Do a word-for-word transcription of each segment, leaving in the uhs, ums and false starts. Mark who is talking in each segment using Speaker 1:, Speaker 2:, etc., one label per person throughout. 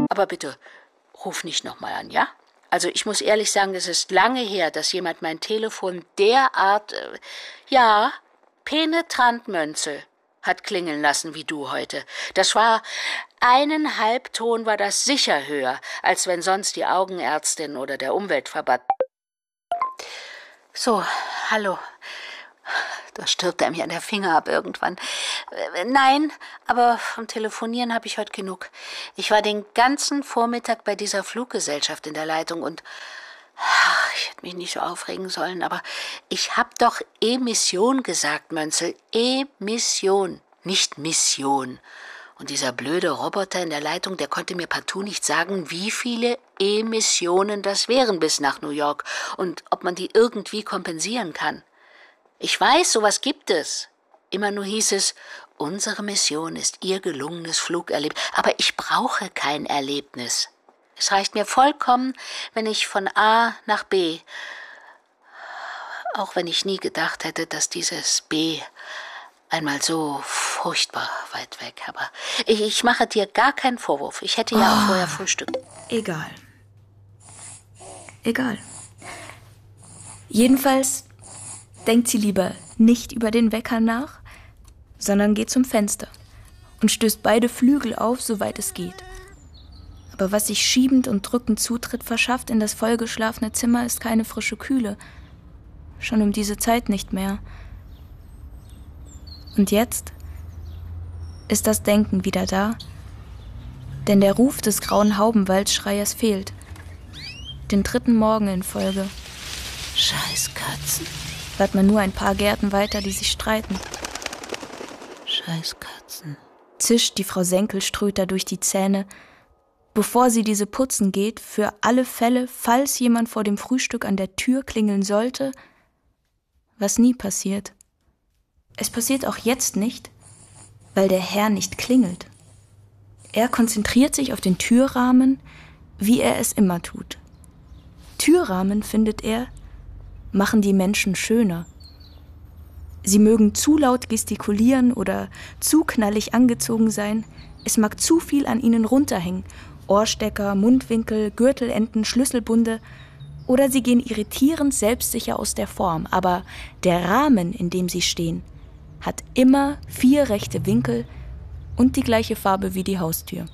Speaker 1: Aber bitte, ruf nicht nochmal an, ja? Also ich muss ehrlich sagen, es ist lange her, dass jemand mein Telefon derart, äh, ja, penetrant, Mönzel, hat klingeln lassen wie du heute. Das war, einen Halbton war das sicher höher, als wenn sonst die Augenärztin oder der Umweltverband... So, hallo. Da stirbt er mir an der Finger ab irgendwann. Nein, aber vom Telefonieren habe ich heute genug. Ich war den ganzen Vormittag bei dieser Fluggesellschaft in der Leitung und ach, ich hätte mich nicht so aufregen sollen, aber ich habe doch Emission gesagt, Mönzel. Emission, nicht Mission. Und dieser blöde Roboter in der Leitung, der konnte mir partout nicht sagen, wie viele Emissionen das wären bis nach New York und ob man die irgendwie kompensieren kann. Ich weiß, sowas gibt es. Immer nur hieß es, unsere Mission ist Ihr gelungenes Flugerlebnis. Aber ich brauche kein Erlebnis. Es reicht mir vollkommen, wenn ich von A nach B, auch wenn ich nie gedacht hätte, dass dieses B einmal so furchtbar weit weg, aber ich, ich mache dir gar keinen Vorwurf. Ich hätte ja oh, auch vorher frühstückt.
Speaker 2: Egal. Egal. Jedenfalls denkt sie lieber nicht über den Wecker nach, sondern geht zum Fenster und stößt beide Flügel auf, soweit es geht. Aber was sich schiebend und drückend Zutritt verschafft in das vollgeschlafene Zimmer, ist keine frische Kühle. Schon um diese Zeit nicht mehr. Und jetzt ist das Denken wieder da, denn der Ruf des grauen Haubenwaldschreiers fehlt. Den dritten Morgen in Folge.
Speaker 1: Scheiß Katzen.
Speaker 2: Hört man nur ein paar Gärten weiter, die sich streiten.
Speaker 1: Scheiß Katzen.
Speaker 2: Zischt die Frau Senkelströter durch die Zähne, bevor sie diese putzen geht, für alle Fälle, falls jemand vor dem Frühstück an der Tür klingeln sollte, was nie passiert. Es passiert auch jetzt nicht, weil der Herr nicht klingelt. Er konzentriert sich auf den Türrahmen, wie er es immer tut. Türrahmen, findet er, machen die Menschen schöner. Sie mögen zu laut gestikulieren oder zu knallig angezogen sein. Es mag zu viel an ihnen runterhängen. Ohrstecker, Mundwinkel, Gürtelenden, Schlüsselbunde. Oder sie gehen irritierend selbstsicher aus der Form. Aber der Rahmen, in dem sie stehen, hat immer vier rechte Winkel und die gleiche Farbe wie die Haustür.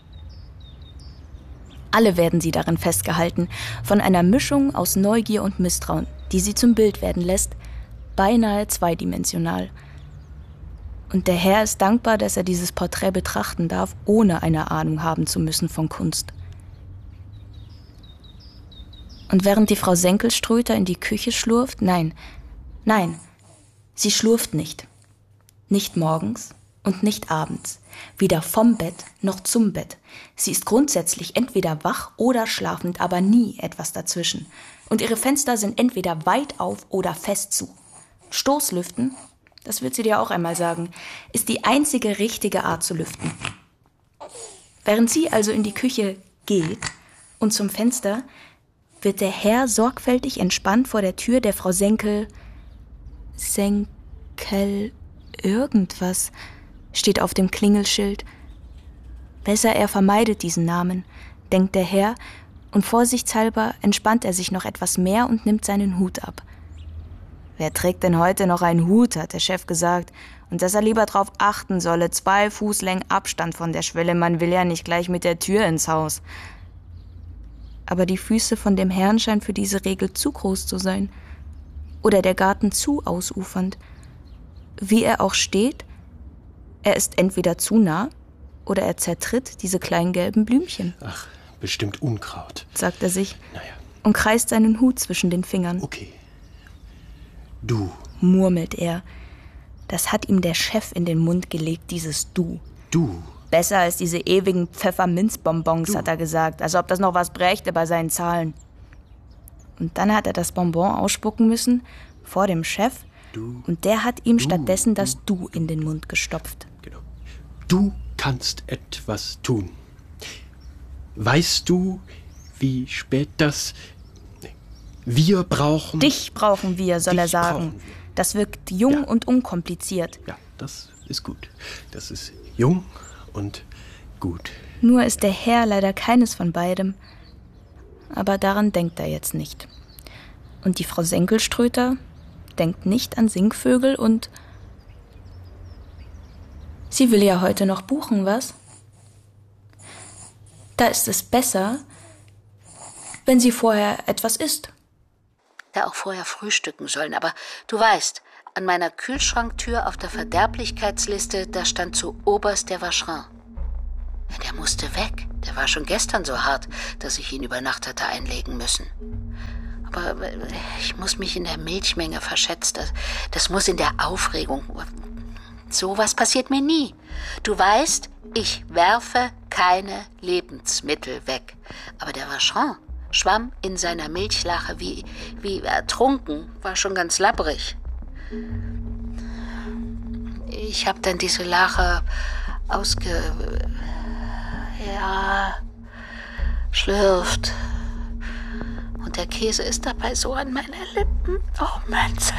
Speaker 2: Alle werden sie darin festgehalten, von einer Mischung aus Neugier und Misstrauen, die sie zum Bild werden lässt, beinahe zweidimensional. Und der Herr ist dankbar, dass er dieses Porträt betrachten darf, ohne eine Ahnung haben zu müssen von Kunst. Und während die Frau Senkelströter in die Küche schlurft, nein, nein, sie schlurft nicht. Nicht morgens und nicht abends, weder vom Bett noch zum Bett. Sie ist grundsätzlich entweder wach oder schlafend, aber nie etwas dazwischen. Und ihre Fenster sind entweder weit auf oder fest zu. Stoßlüften, das wird sie dir auch einmal sagen, ist die einzige richtige Art zu lüften. Während sie also in die Küche geht und zum Fenster, wird der Herr sorgfältig entspannt vor der Tür der Frau Senkel... Senkel... irgendwas steht auf dem Klingelschild. Besser, er vermeidet diesen Namen, denkt der Herr, und vorsichtshalber entspannt er sich noch etwas mehr und nimmt seinen Hut ab. Wer trägt denn heute noch einen Hut, hat der Chef gesagt, und dass er lieber drauf achten solle, zwei Fußlängen Abstand von der Schwelle, man will ja nicht gleich mit der Tür ins Haus. Aber die Füße von dem Herrn scheinen für diese Regel zu groß zu sein. Oder der Garten zu ausufernd. Wie er auch steht, er ist entweder zu nah oder er zertritt diese kleinen gelben Blümchen.
Speaker 3: Ach, bestimmt Unkraut,
Speaker 2: sagt er sich,
Speaker 3: naja,
Speaker 2: und kreist seinen Hut zwischen den Fingern.
Speaker 3: Okay. Du,
Speaker 2: murmelt er. Das hat ihm der Chef in den Mund gelegt, dieses Du.
Speaker 3: Du.
Speaker 2: Besser als diese ewigen Pfefferminzbonbons, du. Hat er gesagt, als ob das noch was brächte bei seinen Zahlen. Und dann hat er das Bonbon ausspucken müssen vor dem Chef,
Speaker 3: du.
Speaker 2: Und der hat ihm
Speaker 3: du.
Speaker 2: stattdessen das Du in den Mund gestopft.
Speaker 3: Genau. Du kannst etwas tun. Weißt du, wie spät das... Wir brauchen...
Speaker 2: Dich brauchen wir, soll er sagen. Das wirkt jung ja. und unkompliziert.
Speaker 3: Ja, das ist gut. Das ist jung und gut.
Speaker 2: Nur ist der Herr leider keines von beidem. Aber daran denkt er jetzt nicht. Und die Frau Senkelströter denkt nicht an Singvögel und sie will ja heute noch buchen, was? Da ist es besser, wenn sie vorher etwas isst.
Speaker 1: Da auch vorher frühstücken sollen, aber du weißt, an meiner Kühlschranktür auf der Verderblichkeitsliste, da stand zuoberst der Vacherin. Der musste weg. Der war schon gestern so hart, dass ich ihn über Nacht hatte einlegen müssen. Aber ich muss mich in der Milchmenge verschätzt. Das, das muss in der Aufregung. Sowas passiert mir nie. Du weißt, ich werfe keine Lebensmittel weg. Aber der Vacherin schwamm in seiner Milchlache wie, wie ertrunken, war schon ganz labbrig. Ich habe dann diese Lache ausge... ja... schlürft. Und der Käse ist dabei so an meinen Lippen. Oh, Menzel.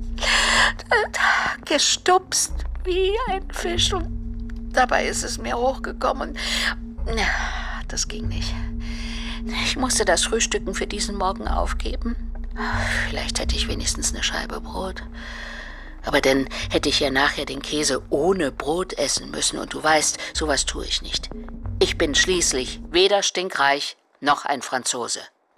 Speaker 1: Gestupst wie ein Fisch. Und dabei ist es mir hochgekommen. Und das ging nicht. Ich musste das Frühstücken für diesen Morgen aufgeben. Vielleicht hätte ich wenigstens eine Scheibe Brot. Aber dann hätte ich ja nachher den Käse ohne Brot essen müssen. Und du weißt, sowas tue ich nicht. Ich bin schließlich weder stinkreich noch ein Franzose.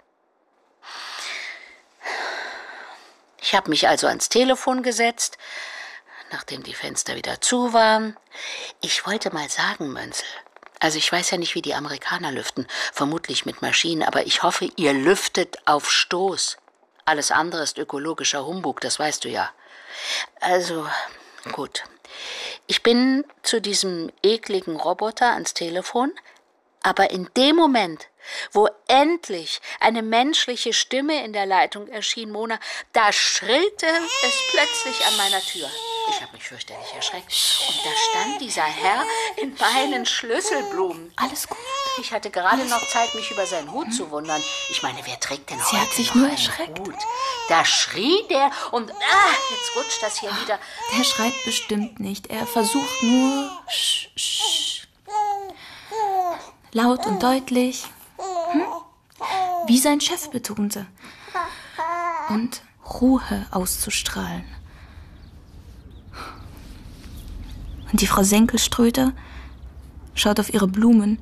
Speaker 1: Ich habe mich also ans Telefon gesetzt, nachdem die Fenster wieder zu waren. Ich wollte mal sagen, Mönzel, also ich weiß ja nicht, wie die Amerikaner lüften, vermutlich mit Maschinen, aber ich hoffe, ihr lüftet auf Stoß. Alles andere ist ökologischer Humbug, das weißt du ja. Also, gut. Ich bin zu diesem ekligen Roboter ans Telefon, aber in dem Moment, wo endlich eine menschliche Stimme in der Leitung erschien, Mona, da schrillte es plötzlich an meiner Tür. Ich habe mich fürchterlich erschreckt. Und da stand dieser Herr in meinen Schlüsselblumen.
Speaker 2: Alles gut.
Speaker 1: Ich hatte gerade noch Zeit, mich über seinen Hut hm? zu wundern. Ich meine, wer trägt denn
Speaker 2: Sie
Speaker 1: heute
Speaker 2: hat sich
Speaker 1: noch
Speaker 2: nur
Speaker 1: einen
Speaker 2: erschreckt.
Speaker 1: Hut? Da schrie der und ah, jetzt rutscht das hier wieder.
Speaker 2: Der schreit bestimmt nicht. Er versucht nur sch, sch. Laut und deutlich. Hm? Wie sein Chef betonte. Und Ruhe auszustrahlen. Und die Frau Senkelströter schaut auf ihre Blumen.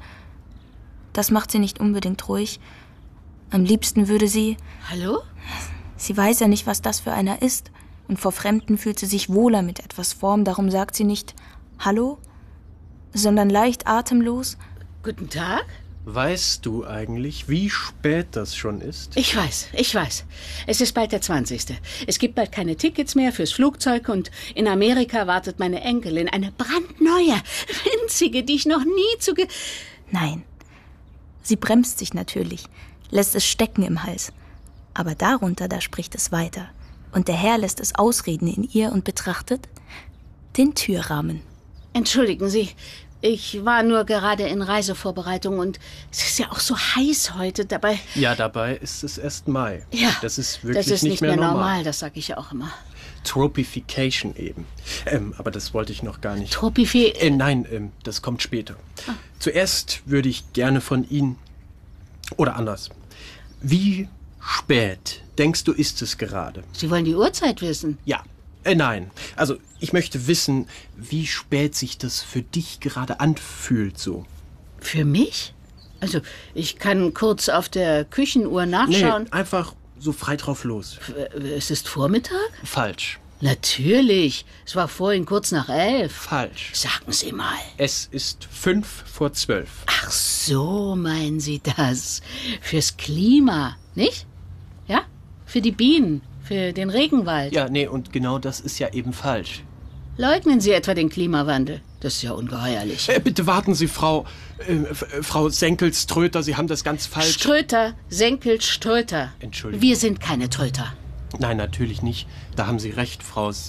Speaker 2: Das macht sie nicht unbedingt ruhig. Am liebsten würde sie...
Speaker 1: Hallo?
Speaker 2: Sie weiß ja nicht, was das für einer ist. Und vor Fremden fühlt sie sich wohler mit etwas Form. Darum sagt sie nicht Hallo, sondern leicht atemlos.
Speaker 4: Guten Tag.
Speaker 3: Weißt du eigentlich, wie spät das schon ist?
Speaker 4: Ich weiß, ich weiß. Es ist bald der zwanzigste. Es gibt bald keine Tickets mehr fürs Flugzeug und in Amerika wartet meine Enkelin, eine brandneue, winzige, die ich noch nie zu... Ge-
Speaker 2: Nein, sie bremst sich natürlich, lässt es stecken im Hals. Aber darunter, da spricht es weiter. Und der Herr lässt es ausreden in ihr und betrachtet den Türrahmen.
Speaker 4: Entschuldigen Sie, ich war nur gerade in Reisevorbereitung und es ist ja auch so heiß heute dabei.
Speaker 3: Ja, dabei ist es erst Mai.
Speaker 4: Ja,
Speaker 3: das ist wirklich
Speaker 4: das ist
Speaker 3: nicht,
Speaker 4: nicht
Speaker 3: mehr,
Speaker 4: mehr
Speaker 3: normal.
Speaker 4: normal, das sage ich ja auch immer.
Speaker 3: Tropification eben. Ähm, aber das wollte ich noch gar nicht.
Speaker 4: Tropifi...
Speaker 3: Äh, nein, ähm, das kommt später. Ah. Zuerst würde ich gerne von Ihnen, oder anders, wie spät, denkst du, ist es gerade?
Speaker 4: Sie wollen die Uhrzeit wissen?
Speaker 3: Ja. Äh, nein. Also, ich möchte wissen, wie spät sich das für dich gerade anfühlt so.
Speaker 4: Für mich? Also, ich kann kurz auf der Küchenuhr nachschauen.
Speaker 3: Nee, einfach so frei drauf los.
Speaker 4: Es ist Vormittag?
Speaker 3: Falsch.
Speaker 4: Natürlich. Es war vorhin kurz nach elf.
Speaker 3: Falsch.
Speaker 4: Sagen Sie mal.
Speaker 3: Es ist fünf vor zwölf.
Speaker 4: Ach so, meinen Sie das? Fürs Klima, nicht? Ja? Für die Bienen, für den Regenwald.
Speaker 3: Ja, nee, und genau das ist ja eben falsch.
Speaker 4: Leugnen Sie etwa den Klimawandel? Das ist ja ungeheuerlich.
Speaker 3: Äh, bitte warten Sie, Frau, äh, Frau Senkelströter, Sie haben das ganz falsch...
Speaker 4: Ströter, Senkel, Ströter.
Speaker 3: Entschuldigung.
Speaker 4: Wir sind keine Tröter.
Speaker 3: Nein, natürlich nicht. Da haben Sie recht, Frau... S-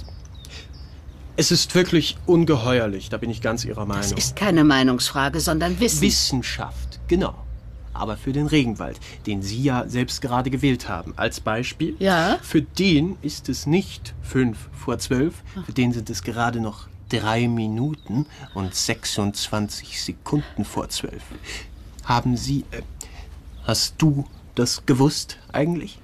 Speaker 3: Es ist wirklich ungeheuerlich, da bin ich ganz Ihrer Meinung.
Speaker 4: Das ist keine Meinungsfrage, sondern Wissen.
Speaker 3: Wissenschaft, genau. Aber für den Regenwald, den Sie ja selbst gerade gewählt haben. Als Beispiel,
Speaker 4: ja?
Speaker 3: Für den ist es nicht fünf vor zwölf, für den sind es gerade noch drei Minuten und sechsundzwanzig Sekunden vor zwölf. Haben Sie, äh, hast du das gewusst eigentlich?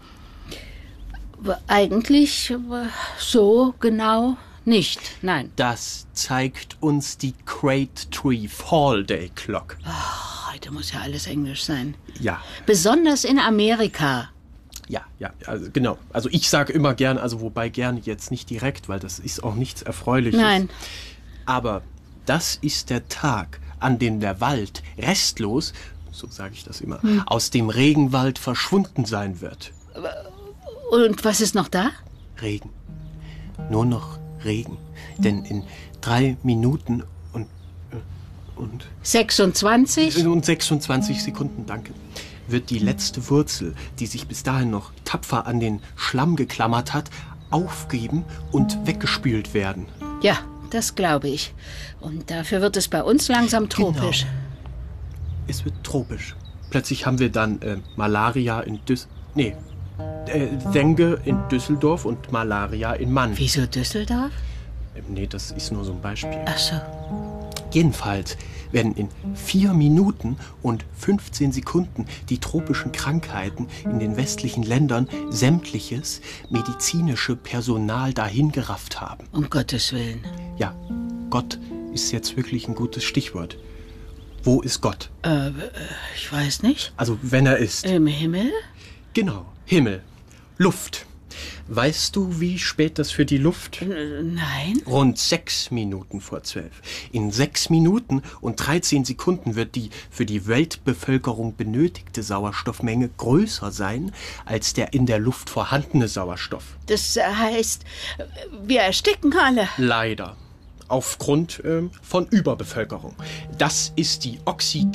Speaker 4: Eigentlich so genau nicht, nein.
Speaker 3: Das zeigt uns die Great Tree Fall Day Clock.
Speaker 4: Oh, heute muss ja alles Englisch sein.
Speaker 3: Ja.
Speaker 4: Besonders in Amerika.
Speaker 3: Ja, ja, also genau. Also ich sage immer gern, also wobei gern jetzt nicht direkt, weil das ist auch nichts Erfreuliches.
Speaker 4: Nein.
Speaker 3: Aber das ist der Tag, an dem der Wald restlos, so sage ich das immer, hm. aus dem Regenwald verschwunden sein wird.
Speaker 4: Und was ist noch da?
Speaker 3: Regen. Nur noch Regen. Denn in drei Minuten und... und
Speaker 4: sechsundzwanzig?
Speaker 3: Und sechsundzwanzig Sekunden, danke, wird die letzte Wurzel, die sich bis dahin noch tapfer an den Schlamm geklammert hat, aufgeben und weggespült werden.
Speaker 4: Ja, das glaube ich. Und dafür wird es bei uns langsam tropisch.
Speaker 3: Genau. Es wird tropisch. Plötzlich haben wir dann äh, Malaria in Düs... Nee, äh, Dengue in Düsseldorf und Malaria in Mann.
Speaker 4: Wieso Düsseldorf?
Speaker 3: Äh, nee, das ist nur so ein Beispiel.
Speaker 4: Ach so.
Speaker 3: Jedenfalls werden in vier Minuten und fünfzehn Sekunden die tropischen Krankheiten in den westlichen Ländern sämtliches medizinische Personal dahingerafft haben.
Speaker 4: Um Gottes Willen.
Speaker 3: Ja, Gott ist jetzt wirklich ein gutes Stichwort. Wo ist Gott?
Speaker 4: Äh, ich weiß nicht.
Speaker 3: Also, wenn er ist.
Speaker 4: Im Himmel?
Speaker 3: Genau, Himmel. Luft. Weißt du, wie spät das für die Luft?
Speaker 4: Nein.
Speaker 3: Rund sechs Minuten vor zwölf. In sechs Minuten und dreizehn Sekunden wird die für die Weltbevölkerung benötigte Sauerstoffmenge größer sein als der in der Luft vorhandene Sauerstoff.
Speaker 4: Das heißt, wir ersticken alle.
Speaker 3: Leider. Aufgrund äh, von Überbevölkerung. Das ist die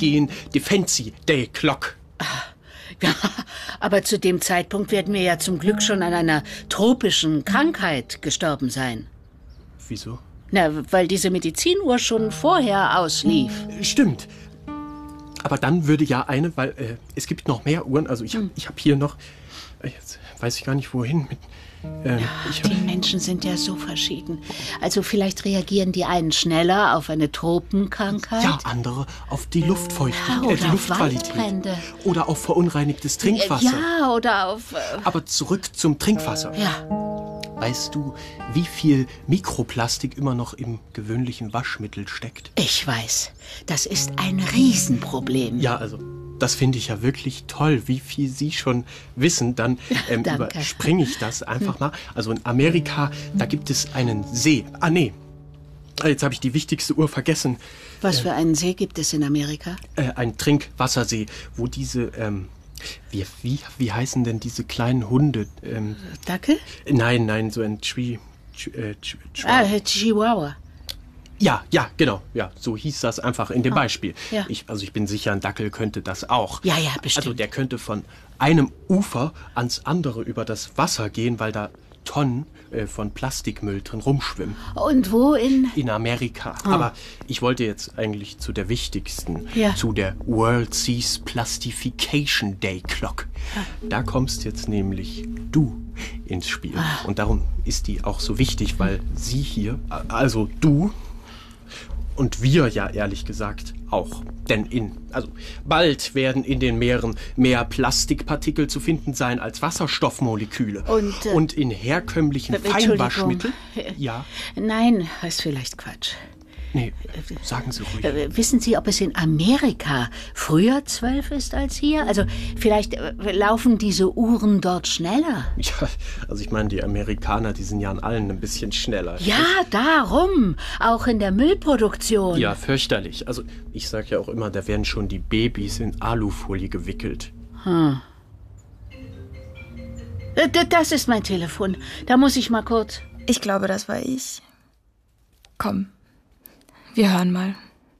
Speaker 3: Oxygen-Defensi-Day-Clock.
Speaker 4: Ja, aber zu dem Zeitpunkt werden wir ja zum Glück schon an einer tropischen Krankheit gestorben sein.
Speaker 3: Wieso?
Speaker 4: Na, weil diese Medizinuhr schon vorher auslief.
Speaker 3: Stimmt. Aber dann würde ja eine, weil äh, es gibt noch mehr Uhren, also ich habe ich hab hier noch, äh, jetzt weiß ich gar nicht wohin, mit, äh,
Speaker 4: ja,
Speaker 3: ich hab,
Speaker 4: die Menschen sind ja so verschieden. Also vielleicht reagieren die einen schneller auf eine Tropenkrankheit.
Speaker 3: Ja, andere auf die Luftfeuchtigkeit,
Speaker 4: ja, oder
Speaker 3: äh, die Luftqualität.
Speaker 4: Waldbrände.
Speaker 3: Oder auf verunreinigtes Trinkwasser.
Speaker 4: Ja, oder auf... Äh,
Speaker 3: Aber zurück zum Trinkwasser.
Speaker 4: ja.
Speaker 3: Weißt du, wie viel Mikroplastik immer noch im gewöhnlichen Waschmittel steckt?
Speaker 4: Ich weiß. Das ist ein Riesenproblem.
Speaker 3: Ja, also, das finde ich ja wirklich toll, wie viel Sie schon wissen. Dann ähm, überspringe ich das einfach mal. Also in Amerika, da gibt es einen See. Ah, nee. Jetzt habe ich die wichtigste Uhr vergessen.
Speaker 4: Was für einen See gibt es in Amerika?
Speaker 3: Äh, ein Trinkwassersee, wo diese... Ähm, Wie, wie, wie heißen denn diese kleinen Hunde? Ähm,
Speaker 4: Dackel?
Speaker 3: Nein, nein, so ein Tree... Äh,
Speaker 4: ah, Chihuahua.
Speaker 3: Ja, ja, genau. Ja, so hieß das einfach in dem
Speaker 4: ah,
Speaker 3: Beispiel.
Speaker 4: Ja.
Speaker 3: Ich, also ich bin sicher, ein Dackel könnte das auch.
Speaker 4: Ja, ja, bestimmt.
Speaker 3: Also der könnte von einem Ufer ans andere über das Wasser gehen, weil da Tonnen äh, von Plastikmüll drin rumschwimmen.
Speaker 4: Und wo in?
Speaker 3: In Amerika.
Speaker 4: Oh.
Speaker 3: Aber ich wollte jetzt eigentlich zu der wichtigsten,
Speaker 4: ja.
Speaker 3: zu der World Seas Plastification Day Clock.
Speaker 4: Ah.
Speaker 3: Da kommst jetzt nämlich du ins Spiel.
Speaker 4: Ah.
Speaker 3: Und darum ist die auch so wichtig, weil sie hier, also du und wir ja ehrlich gesagt auch. Denn in, also bald werden in den Meeren mehr Plastikpartikel zu finden sein als Wasserstoffmoleküle.
Speaker 4: Und, äh,
Speaker 3: und in herkömmlichen Feinwaschmitteln. Ja.
Speaker 4: Nein, ist vielleicht Quatsch.
Speaker 3: Nee, sagen Sie ruhig.
Speaker 4: Äh, wissen Sie, ob es in Amerika früher zwölf ist als hier? Also vielleicht äh, laufen diese Uhren dort schneller.
Speaker 3: Ja, also ich meine, die Amerikaner, die sind ja an allen ein bisschen schneller.
Speaker 4: Ja, darum. Auch in der Müllproduktion.
Speaker 3: Ja, fürchterlich. Also ich sag ja auch immer, da werden schon die Babys in Alufolie gewickelt.
Speaker 4: Hm. Äh, Das ist mein Telefon. Da muss ich mal kurz...
Speaker 2: Ich glaube, das war ich. Komm. Wir hören mal.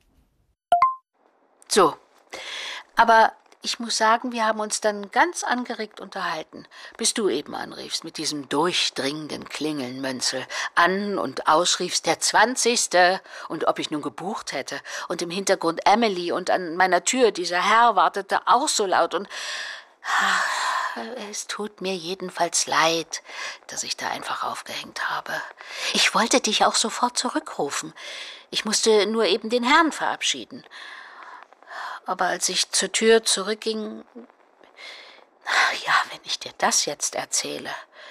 Speaker 1: So, aber ich muss sagen, wir haben uns dann ganz angeregt unterhalten, bis du eben anriefst mit diesem durchdringenden Klingeln, Mönzel, an und ausriefst, der zwanzigste und ob ich nun gebucht hätte. Und im Hintergrund Emily und an meiner Tür, dieser Herr wartete auch so laut und... Es tut mir jedenfalls leid, dass ich da einfach aufgehängt habe. Ich wollte dich auch sofort zurückrufen. Ich musste nur eben den Herrn verabschieden. Aber als ich zur Tür zurückging... Ja, wenn ich dir das jetzt erzähle...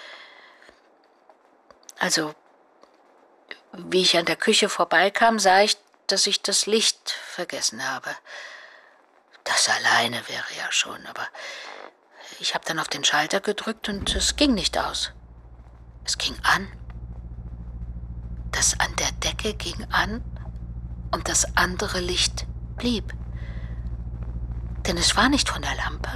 Speaker 1: Also, wie ich an der Küche vorbeikam, sah ich, dass ich das Licht vergessen habe. Das alleine wäre ja schon, aber ich habe dann auf den Schalter gedrückt und es ging nicht aus. Es ging an. Das an der Decke ging an und das andere Licht blieb. Denn es war nicht von der Lampe.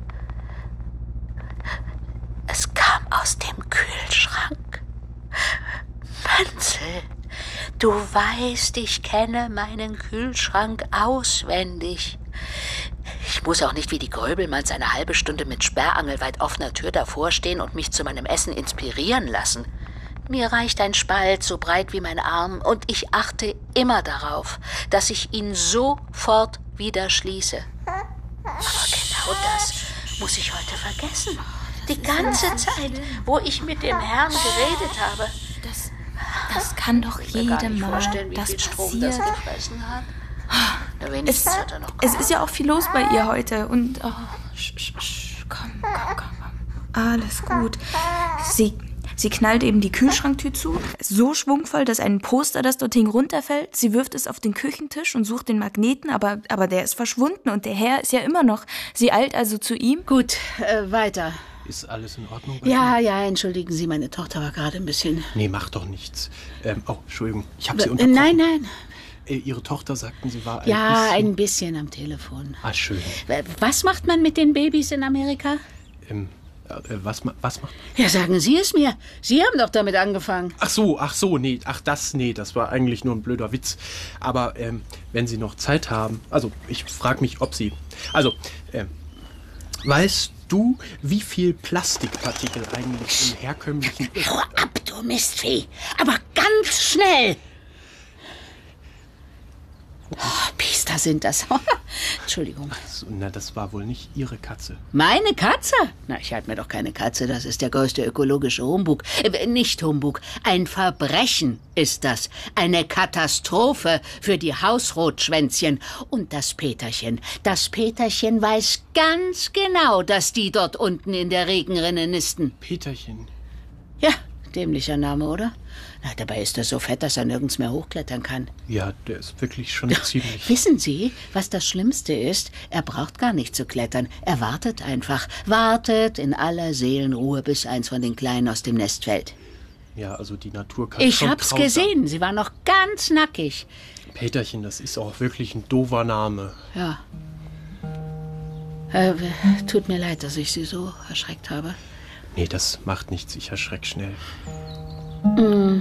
Speaker 1: Es kam aus dem Kühlschrank. Menzel, du weißt, ich kenne meinen Kühlschrank auswendig. Ich muss auch nicht wie die Gröbelmanns eine halbe Stunde mit sperrangelweit offener Tür davor stehen und mich zu meinem Essen inspirieren lassen. Mir reicht ein Spalt so breit wie mein Arm und ich achte immer darauf, dass ich ihn sofort wieder schließe. Aber genau das muss ich heute vergessen. Die ganze Zeit, wo ich mit dem Herrn geredet habe.
Speaker 2: Das, das kann doch jedem Mal das passiert. Das gefressen hat. Na, wenigstens es, hat er noch es ist ja auch viel los bei ihr heute. Und oh, sch, sch, sch, komm, komm, komm, komm. Alles gut. Sie, sie knallt eben die Kühlschranktür zu, so schwungvoll, dass ein Poster, das dort hing, runterfällt. Sie wirft es auf den Küchentisch und sucht den Magneten, aber, aber der ist verschwunden und der Herr ist ja immer noch. Sie eilt also zu ihm.
Speaker 4: Gut, äh, weiter.
Speaker 3: Ist alles in Ordnung bei
Speaker 4: Ja,
Speaker 3: Ihnen?
Speaker 4: ja, entschuldigen Sie, meine Tochter war gerade ein bisschen...
Speaker 3: Nee, macht doch nichts. Ähm, oh, Entschuldigung, ich habe Sie unterbrochen.
Speaker 4: Nein, nein.
Speaker 3: Äh, Ihre Tochter sagten, sie war ein
Speaker 4: ja,
Speaker 3: bisschen...
Speaker 4: ein bisschen am Telefon.
Speaker 3: Ah, schön.
Speaker 4: Was macht man mit den Babys in Amerika?
Speaker 3: Ähm, äh, was, was macht...
Speaker 4: Ja, sagen Sie es mir. Sie haben doch damit angefangen.
Speaker 3: Ach so, ach so, nee, ach das, nee, das war eigentlich nur ein blöder Witz. Aber ähm, wenn Sie noch Zeit haben, also ich frage mich, ob Sie... Also, ähm, weißt du, wie viel Plastikpartikel eigentlich im herkömmlichen...
Speaker 4: Hau ab, du Mistvieh. Aber ganz schnell. Oh, Biester sind das. Entschuldigung.
Speaker 3: So, na, das war wohl nicht Ihre Katze.
Speaker 4: Meine Katze? Na, ich halte mir doch keine Katze. Das ist der größte ökologische Humbug. Äh, nicht Humbug. Ein Verbrechen ist das. Eine Katastrophe für die Hausrotschwänzchen. Und das Peterchen. Das Peterchen weiß ganz genau, dass die dort unten in der Regenrinne nisten.
Speaker 3: Peterchen?
Speaker 4: Ja, dämlicher Name, oder? Na, dabei ist er so fett, dass er nirgends mehr hochklettern kann.
Speaker 3: Ja, der ist wirklich schon ziemlich...
Speaker 4: Wissen Sie, was das Schlimmste ist? Er braucht gar nicht zu klettern. Er wartet einfach. Wartet in aller Seelenruhe, bis eins von den Kleinen aus dem Nest fällt.
Speaker 3: Ja, also die Natur kann
Speaker 4: Ich
Speaker 3: schon
Speaker 4: hab's
Speaker 3: grausam.
Speaker 4: gesehen. Sie war noch ganz nackig.
Speaker 3: Peterchen, das ist auch wirklich ein doofer Name.
Speaker 4: Ja. Äh, tut mir leid, dass ich Sie so erschreckt habe.
Speaker 3: Nee, das macht nichts. Ich erschreck schnell.
Speaker 4: Mm.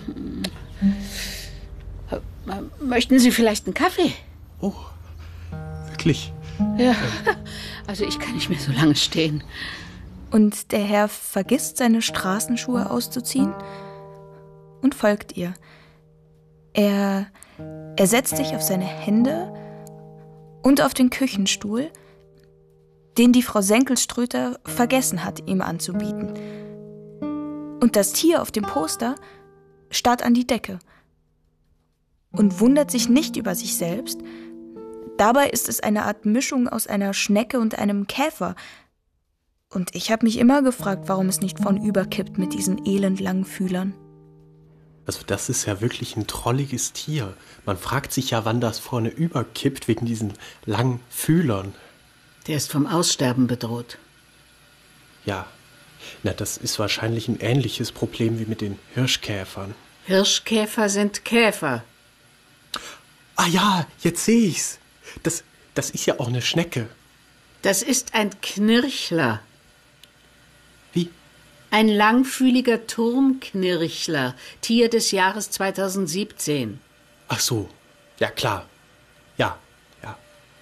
Speaker 4: Möchten Sie vielleicht einen Kaffee?
Speaker 3: Oh, wirklich?
Speaker 4: Ja, also ich kann nicht mehr so lange stehen.
Speaker 2: Und der Herr vergisst, seine Straßenschuhe auszuziehen und folgt ihr. Er, er setzt sich auf seine Hände und auf den Küchenstuhl, den die Frau Senkelströter vergessen hat, ihm anzubieten. Und das Tier auf dem Poster starrt an die Decke und wundert sich nicht über sich selbst. Dabei ist es eine Art Mischung aus einer Schnecke und einem Käfer. Und ich habe mich immer gefragt, warum es nicht vornüber kippt mit diesen elendlangen Fühlern.
Speaker 3: Also das ist ja wirklich ein trolliges Tier. Man fragt sich ja, wann das vorne überkippt, wegen diesen langen Fühlern.
Speaker 4: Der ist vom Aussterben bedroht.
Speaker 3: Ja, na, das ist wahrscheinlich ein ähnliches Problem wie mit den Hirschkäfern.
Speaker 4: Hirschkäfer sind Käfer.
Speaker 3: Ah ja, jetzt sehe ich's. Das, das ist ja auch eine Schnecke.
Speaker 4: Das ist ein Knirchler.
Speaker 3: Wie?
Speaker 4: Ein langfühliger Turmknirchler, Tier des Jahres zweitausendsiebzehn.
Speaker 3: Ach so, ja klar. Ja, ja.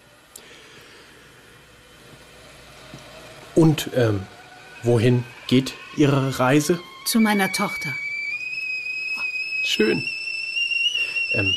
Speaker 3: Und, ähm, wohin geht Ihre Reise?
Speaker 4: Zu meiner Tochter.
Speaker 3: Schön. Ähm,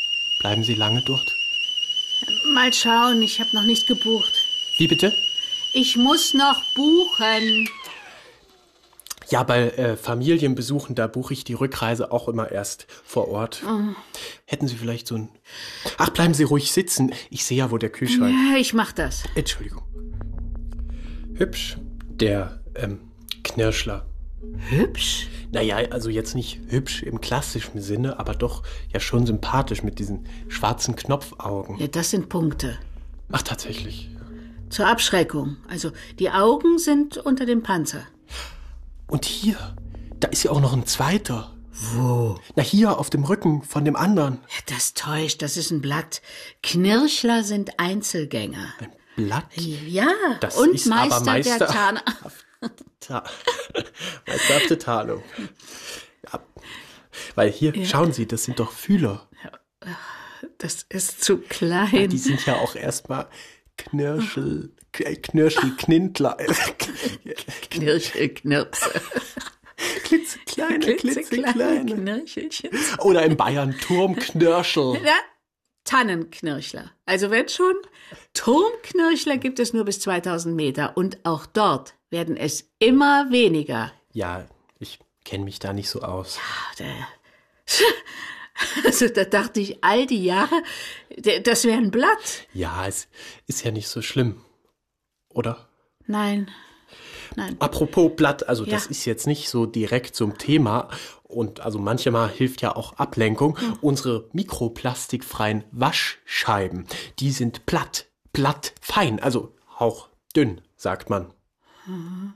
Speaker 3: bleiben Sie lange dort?
Speaker 4: Mal schauen, ich habe noch nicht gebucht.
Speaker 3: Wie bitte?
Speaker 4: Ich muss noch buchen.
Speaker 3: Ja, bei äh, Familienbesuchen, da buche ich die Rückreise auch immer erst vor Ort.
Speaker 4: Oh.
Speaker 3: Hätten Sie vielleicht so ein... Ach, bleiben Sie ruhig sitzen. Ich sehe ja, wo der Kühlschrank...
Speaker 4: Ja, ich mach das.
Speaker 3: Entschuldigung. Hübsch, der ähm, Knirschler.
Speaker 4: Hübsch?
Speaker 3: Naja, also jetzt nicht hübsch im klassischen Sinne, aber doch ja schon sympathisch mit diesen schwarzen Knopfaugen.
Speaker 4: Ja, das sind Punkte.
Speaker 3: Ach, tatsächlich.
Speaker 4: Zur Abschreckung. Also, die Augen sind unter dem Panzer.
Speaker 3: Und hier, da ist ja auch noch ein zweiter.
Speaker 4: Wo?
Speaker 3: Na, hier auf dem Rücken von dem anderen.
Speaker 4: Ja, das täuscht, das ist ein Blatt. Knirschler sind Einzelgänger.
Speaker 3: Ein Blatt?
Speaker 4: Ja,
Speaker 3: das
Speaker 4: und
Speaker 3: ist
Speaker 4: Meister,
Speaker 3: aber Meister
Speaker 4: der Tarn...
Speaker 3: Ta Meisterhafte Tarnung. Ja. Weil hier, ja. Schauen Sie, das sind doch Fühler.
Speaker 4: Das ist zu klein.
Speaker 3: Ja, die sind ja auch erstmal Knirschel, Knirschel, Knintler.
Speaker 4: Knirschel, Knirpse.
Speaker 3: Klitzekleine, klitzekleine.
Speaker 4: Knirschelchen.
Speaker 3: Oder in Bayern Turmknirschel.
Speaker 4: Ja, Tannenknirschler. Also wenn schon, Turmknirschler gibt es nur bis zweitausend Meter. Und auch dort werden es immer weniger.
Speaker 3: Ja, ich kenne mich da nicht so aus.
Speaker 4: Ja, der... Also da dachte ich all die Jahre, das wäre ein Blatt.
Speaker 3: Ja, es ist ja nicht so schlimm, oder?
Speaker 4: Nein, nein.
Speaker 3: Apropos Blatt, also
Speaker 4: ja.
Speaker 3: Das ist jetzt nicht so direkt zum Thema und also manchmal hilft ja auch Ablenkung. Hm. Unsere mikroplastikfreien Waschscheiben, die sind platt, platt, fein, also hauchdünn, sagt man.
Speaker 4: Hm.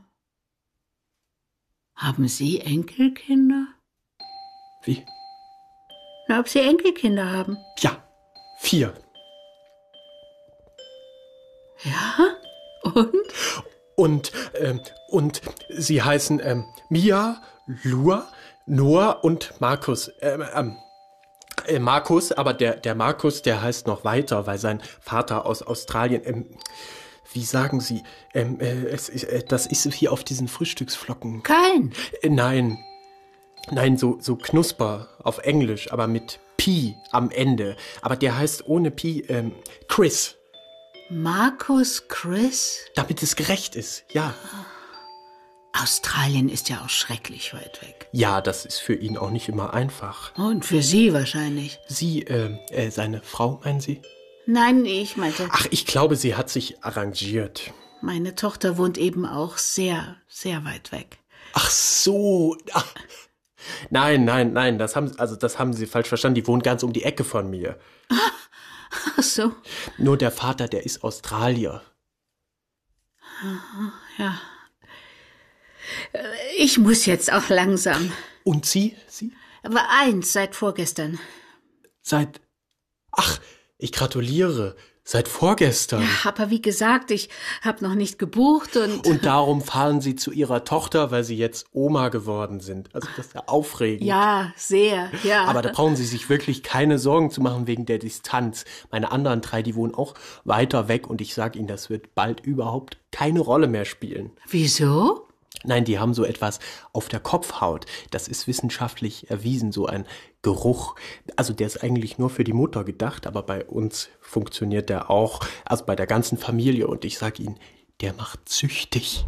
Speaker 4: Haben Sie Enkelkinder?
Speaker 3: Wie?
Speaker 4: Na, ob Sie Enkelkinder haben?
Speaker 3: Ja, vier.
Speaker 4: Ja? Und?
Speaker 3: Und, ähm, und sie heißen ähm, Mia, Lua, Noah und Markus. Ähm, ähm, äh, Markus, aber der, der Markus, der heißt noch weiter, weil sein Vater aus Australien, ähm, wie sagen Sie, ähm, äh, es, äh, das ist hier auf diesen Frühstücksflocken.
Speaker 4: Kein.
Speaker 3: Äh, nein. Nein, so, so Knusper auf Englisch, aber mit Pi am Ende. Aber der heißt ohne Pi ähm, Chris.
Speaker 4: Markus Chris?
Speaker 3: Damit es gerecht ist, ja.
Speaker 4: Australien ist ja auch schrecklich weit weg.
Speaker 3: Ja, das ist für ihn auch nicht immer einfach.
Speaker 4: Und für Sie wahrscheinlich.
Speaker 3: Sie, äh, äh, seine Frau, meinen Sie?
Speaker 4: Nein, ich meinte...
Speaker 3: Ach, ich glaube, sie hat sich arrangiert.
Speaker 4: Meine Tochter wohnt eben auch sehr, sehr weit weg.
Speaker 3: Ach so, ach. Nein, nein, nein, das haben, also das haben Sie falsch verstanden. Die wohnt ganz um die Ecke von mir.
Speaker 4: Ach so.
Speaker 3: Nur der Vater, der ist Australier.
Speaker 4: Ja. Ich muss jetzt auch langsam.
Speaker 3: Und Sie? Sie?
Speaker 4: Aber eins seit vorgestern.
Speaker 3: Seit... Ach, ich gratuliere. Seit vorgestern.
Speaker 4: Ja, aber wie gesagt, ich habe noch nicht gebucht und...
Speaker 3: Und darum fahren Sie zu Ihrer Tochter, weil Sie jetzt Oma geworden sind. Also das ist ja aufregend.
Speaker 4: Ja, sehr, ja.
Speaker 3: Aber da brauchen Sie sich wirklich keine Sorgen zu machen wegen der Distanz. Meine anderen drei, die wohnen auch weiter weg und ich sage Ihnen, das wird bald überhaupt keine Rolle mehr spielen.
Speaker 4: Wieso?
Speaker 3: Nein, die haben so etwas auf der Kopfhaut. Das ist wissenschaftlich erwiesen, so ein Geruch. Also der ist eigentlich nur für die Mutter gedacht, aber bei uns funktioniert der auch, also bei der ganzen Familie. Und ich sage Ihnen, der macht süchtig.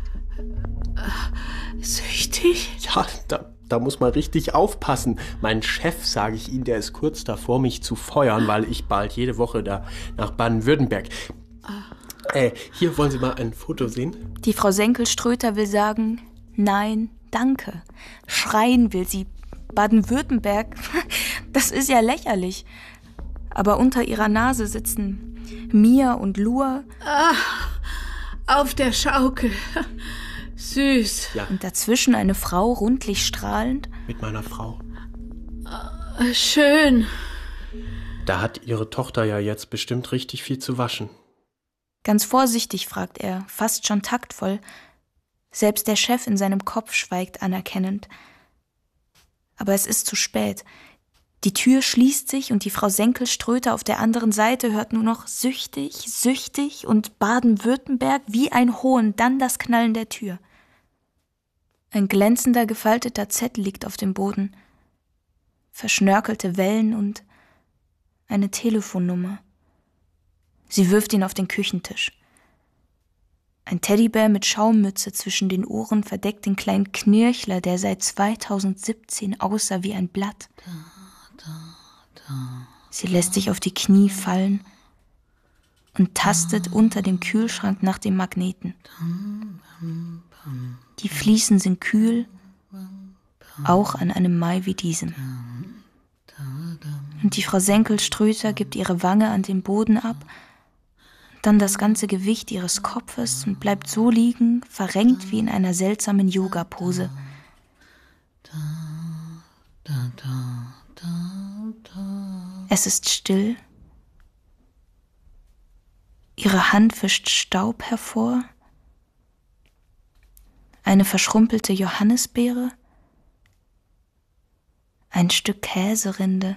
Speaker 4: Äh, süchtig?
Speaker 3: Ja, da, da muss man richtig aufpassen. Mein Chef, sage ich Ihnen, der ist kurz davor, mich zu feuern, weil ich bald jede Woche da nach Baden-Württemberg... Äh, hier wollen Sie mal ein Foto sehen?
Speaker 2: Die Frau Senkel-Ströter will sagen, nein, danke. Schreien will sie, Baden-Württemberg, das ist ja lächerlich. Aber unter ihrer Nase sitzen Mia und Lua.
Speaker 4: Ach, auf der Schaukel. Süß.
Speaker 3: Ja.
Speaker 2: Und dazwischen eine Frau, rundlich strahlend.
Speaker 3: Mit meiner Frau.
Speaker 4: Schön.
Speaker 3: Da hat Ihre Tochter ja jetzt bestimmt richtig viel zu waschen.
Speaker 2: Ganz vorsichtig fragt er, fast schon taktvoll. Selbst der Chef in seinem Kopf schweigt anerkennend. Aber es ist zu spät. Die Tür schließt sich und die Frau Senkel-Ströter auf der anderen Seite hört nur noch süchtig, süchtig und Baden-Württemberg wie ein Hohn, dann das Knallen der Tür. Ein glänzender, gefalteter Zettel liegt auf dem Boden. Verschnörkelte Wellen und eine Telefonnummer. Sie wirft ihn auf den Küchentisch. Ein Teddybär mit Schaummütze zwischen den Ohren verdeckt den kleinen Knirchler, der seit zweitausendsiebzehn aussah wie ein Blatt. Sie lässt sich auf die Knie fallen und tastet unter dem Kühlschrank nach dem Magneten. Die Fliesen sind kühl, auch an einem Mai wie diesem. Und die Frau Senkel-Ströter gibt ihre Wange an den Boden ab, dann das ganze Gewicht ihres Kopfes und bleibt so liegen, verrenkt wie in einer seltsamen Yoga-Pose. Es ist still. Ihre Hand fischt Staub hervor. Eine verschrumpelte Johannisbeere. Ein Stück Käserinde.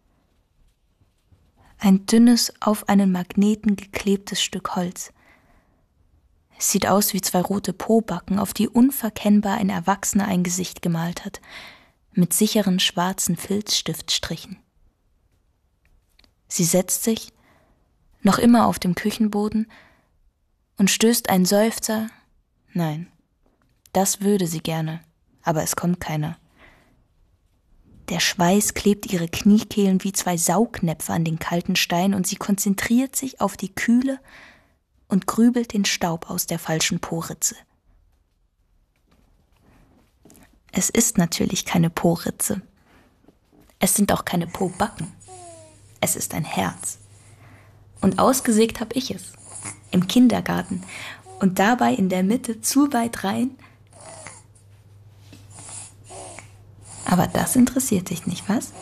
Speaker 2: Ein dünnes, auf einen Magneten geklebtes Stück Holz. Es sieht aus wie zwei rote Pobacken, auf die unverkennbar ein Erwachsener ein Gesicht gemalt hat, mit sicheren schwarzen Filzstiftstrichen. Sie setzt sich, noch immer auf dem Küchenboden, und stößt einen Seufzer. Nein, das würde sie gerne, aber es kommt keiner. Der Schweiß klebt ihre Kniekehlen wie zwei Saugnäpfe an den kalten Stein und sie konzentriert sich auf die Kühle und grübelt den Staub aus der falschen Po-Ritze. Es ist natürlich keine Po-Ritze. Es sind auch keine Po-Backen. Es ist ein Herz. Und ausgesägt habe ich es. Im Kindergarten. Und dabei in der Mitte zu weit rein. Aber das interessiert dich nicht, was?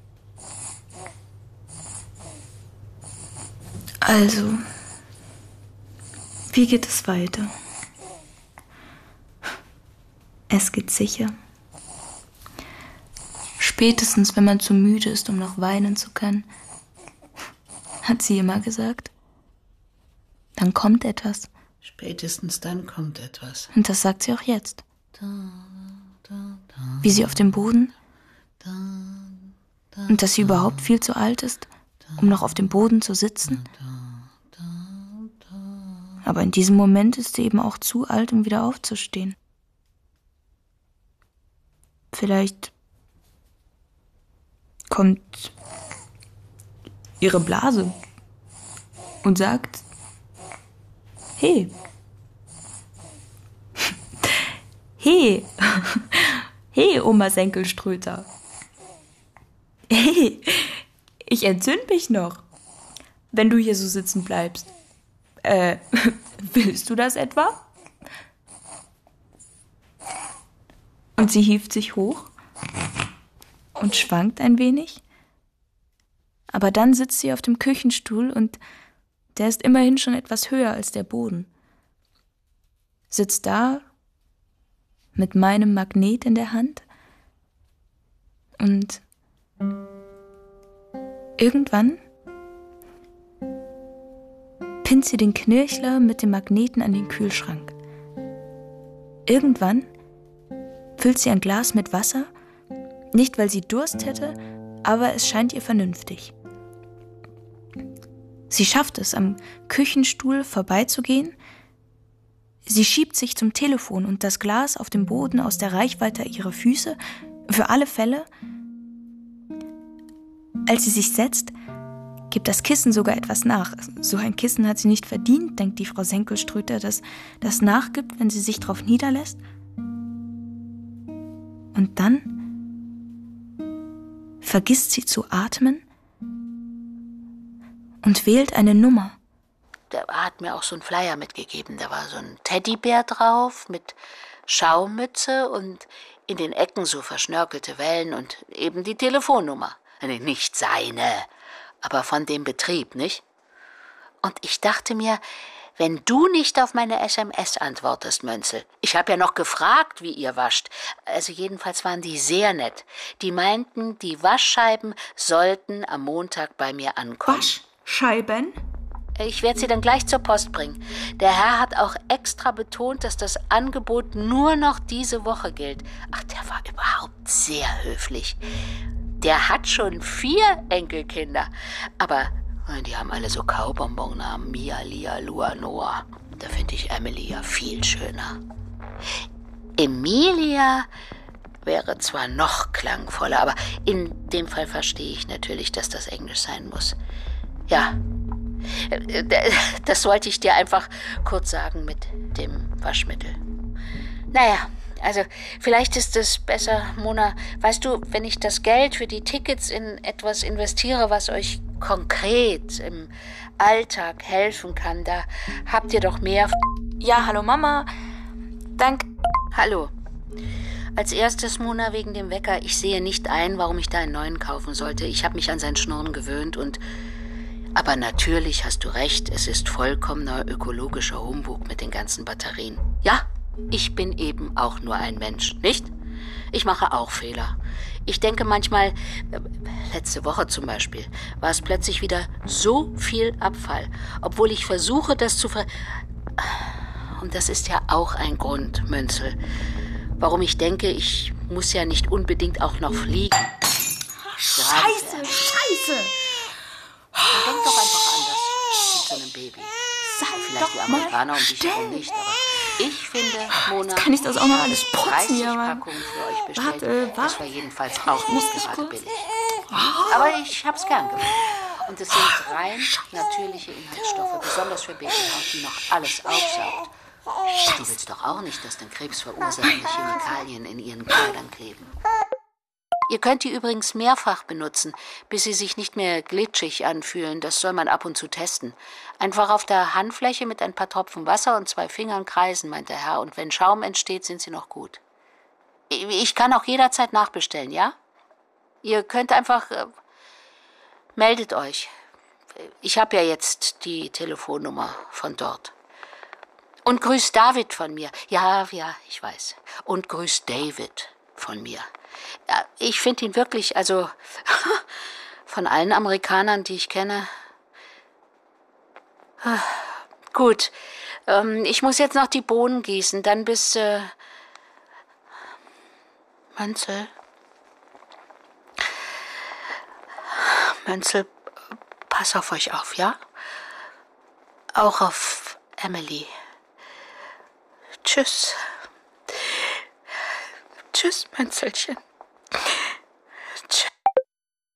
Speaker 2: Also, wie geht es weiter? Es geht sicher. Spätestens, wenn man zu müde ist, um noch weinen zu können, hat sie immer gesagt. Dann kommt etwas.
Speaker 4: Spätestens dann kommt etwas.
Speaker 2: Und das sagt sie auch jetzt. Wie sie auf dem Boden und dass sie überhaupt viel zu alt ist, um noch auf dem Boden zu sitzen. Aber in diesem Moment ist sie eben auch zu alt, um wieder aufzustehen. Vielleicht kommt ihre Blase und sagt, hey, hey, hey, Oma Senkel-Ströter, hey, ich entzünd mich noch, wenn du hier so sitzen bleibst. Äh, willst du das etwa? Und sie hieft sich hoch und schwankt ein wenig. Aber dann sitzt sie auf dem Küchenstuhl und der ist immerhin schon etwas höher als der Boden. Sitzt da mit meinem Magnet in der Hand und irgendwann pinnt sie den Knirchler mit dem Magneten an den Kühlschrank. Irgendwann füllt sie ein Glas mit Wasser, nicht weil sie Durst hätte, aber es scheint ihr vernünftig. Sie schafft es, am Küchenstuhl vorbeizugehen. Sie schiebt sich zum Telefon und das Glas auf dem Boden aus der Reichweite ihrer Füße, für alle Fälle. Als sie sich setzt, gibt das Kissen sogar etwas nach. So ein Kissen hat sie nicht verdient, denkt die Frau Senkel-Ströter, dass das nachgibt, wenn sie sich drauf niederlässt. Und dann vergisst sie zu atmen und wählt eine Nummer.
Speaker 1: Der hat mir auch so einen Flyer mitgegeben. Da war so ein Teddybär drauf mit Schaummütze und in den Ecken so verschnörkelte Wellen und eben die Telefonnummer. Nicht seine, aber von dem Betrieb, nicht? Und ich dachte mir, wenn du nicht auf meine S M S antwortest, Mönzel. Ich habe ja noch gefragt, wie ihr wascht. Also jedenfalls waren die sehr nett. Die meinten, die Waschscheiben sollten am Montag bei mir ankommen.
Speaker 2: Waschscheiben?
Speaker 1: Ich werde sie dann gleich zur Post bringen. Der Herr hat auch extra betont, dass das Angebot nur noch diese Woche gilt. Ach, der war überhaupt sehr höflich. Der hat schon vier Enkelkinder. Aber die haben alle so Kaubonbonnamen. Mia, Lia, Lua, Noah. Da finde ich Emily ja viel schöner. Emilia wäre zwar noch klangvoller, aber in dem Fall verstehe ich natürlich, dass das Englisch sein muss. Ja, das wollte ich dir einfach kurz sagen mit dem Waschmittel. Naja, also vielleicht ist es besser, Mona, weißt du, wenn ich das Geld für die Tickets in etwas investiere, was euch konkret im Alltag helfen kann, da habt ihr doch mehr...
Speaker 2: Ja, hallo Mama. Danke.
Speaker 1: Hallo. Als erstes, Mona, wegen dem Wecker. Ich sehe nicht ein, warum ich da einen neuen kaufen sollte. Ich habe mich an sein Schnurren gewöhnt und... Aber natürlich hast du recht, es ist vollkommener ökologischer Humbug mit den ganzen Batterien. Ja, ich bin eben auch nur ein Mensch, nicht? Ich mache auch Fehler. Ich denke manchmal, letzte Woche zum Beispiel, war es plötzlich wieder so viel Abfall, obwohl ich versuche, das zu ver... Und das ist ja auch ein Grund, Münzel, warum ich denke, ich muss ja nicht unbedingt auch noch fliegen.
Speaker 2: Scheiße, scheiße!
Speaker 1: Dann denk doch einfach anders mit so einem Baby.
Speaker 2: Sei
Speaker 1: Vielleicht die
Speaker 2: doch
Speaker 1: Amerikaner
Speaker 2: mal
Speaker 1: um dich herum
Speaker 2: still.
Speaker 1: nicht, aber ich finde, Mona,
Speaker 2: Kann ich das auch noch alles
Speaker 1: ich
Speaker 2: putzen
Speaker 1: habe
Speaker 2: hier,
Speaker 1: dreißig
Speaker 2: Mann?
Speaker 1: Packungen für euch bestellt.
Speaker 2: Warte,
Speaker 1: Das
Speaker 2: warte.
Speaker 1: war jedenfalls auch
Speaker 2: muss
Speaker 1: nicht
Speaker 2: ich
Speaker 1: gerade
Speaker 2: kurz-
Speaker 1: billig. Aber ich hab's gern gemacht. Und es sind rein natürliche Inhaltsstoffe, besonders für Babyhaut, die noch alles aufsaugt. Du willst doch auch nicht, dass dann krebsverursachende Chemikalien in ihren Kleidern kleben. Ihr könnt die übrigens mehrfach benutzen, bis sie sich nicht mehr glitschig anfühlen. Das soll man ab und zu testen. Einfach auf der Handfläche mit ein paar Tropfen Wasser und zwei Fingern kreisen, meint der Herr. Und wenn Schaum entsteht, sind sie noch gut. Ich kann auch jederzeit nachbestellen, ja? Ihr könnt einfach... Äh, meldet euch. Ich habe ja jetzt die Telefonnummer von dort. Und grüßt David von mir. Ja, ja, ich weiß. Und grüßt David von mir. Ja, ich finde ihn wirklich, also von allen Amerikanern, die ich kenne. Gut, ähm, ich muss jetzt noch die Bohnen gießen, dann bis... Äh, Mönzel. Mönzel, pass auf euch auf, ja? Auch auf Emily. Tschüss. Tschüss, Mönzelchen.